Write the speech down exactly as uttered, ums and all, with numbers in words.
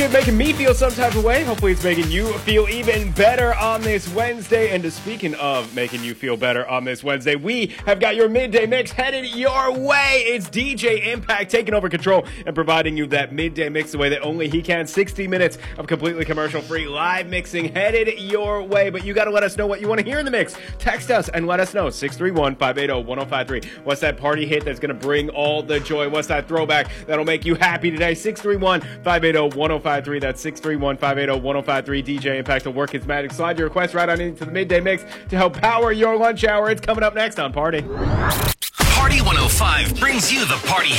Making me feel some type of way. Hopefully it's making you feel even better on this Wednesday. And speaking of making you feel better on this Wednesday, we have got your midday mix headed your way. It's D J Impact taking over control and providing you that midday mix the way that only he can. sixty minutes of completely commercial-free live mixing headed your way. But you got to let us know what you want to hear in the mix. Text us and let us know. six three one, five eight zero, one zero five three. What's that party hit that's going to bring all the joy? What's that throwback that'll make you happy today? six three one, five eight zero, one zero five three. That's six three one, five eight zero, one zero five three. D J Impact will work his magic. Slide your request right on into the midday mix to help power your lunch hour. It's coming up next on Party. Party one oh five brings you the party